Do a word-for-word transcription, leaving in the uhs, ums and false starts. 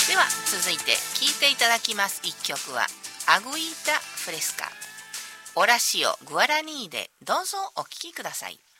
では続いて聴いていただきます一曲はアグイータ・フレスカオラシオ・グアラニーでどうぞお聴きください。